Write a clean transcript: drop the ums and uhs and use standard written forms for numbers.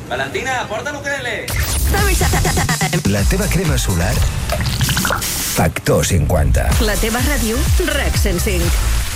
Valentina, porta l'ukelele. La teva crema solar Factor 50. La teva ràdio RAC 105.